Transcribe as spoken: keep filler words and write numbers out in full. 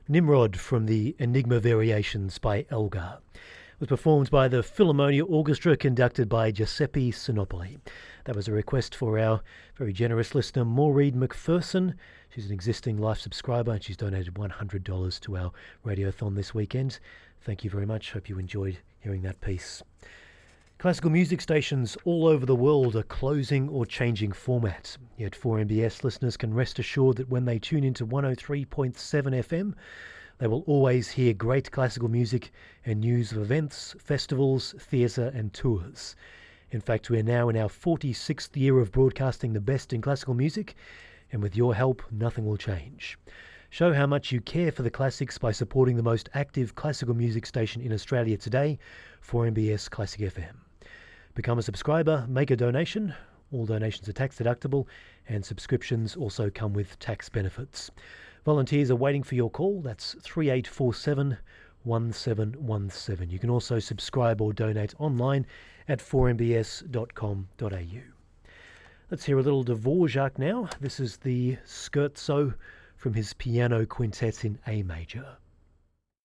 Nimrod from the Enigma Variations by Elgar. It was performed by the Philharmonia Orchestra, conducted by Giuseppe Sinopoli. That was a request for our very generous listener, Maureen McPherson. She's an existing Life subscriber, and she's donated one hundred dollars to our Radiothon this weekend. Thank you very much. Hope you enjoyed hearing that piece. Classical music stations all over the world are closing or changing formats. Yet four M B S listeners can rest assured that when they tune into one oh three point seven F M, they will always hear great classical music and news of events, festivals, theatre and tours. In fact, we are now in our forty-sixth year of broadcasting the best in classical music, and with your help, nothing will change. Show how much you care for the classics by supporting the most active classical music station in Australia today, four M B S Classic F M. Become a subscriber, make a donation. All donations are tax deductible, and subscriptions also come with tax benefits. Volunteers are waiting for your call. That's three eight four seven, one seven one seven. You can also subscribe or donate online at four m b s dot com dot a u. Let's hear a little Dvorak now. This is the Scherzo from his piano quintet in A major.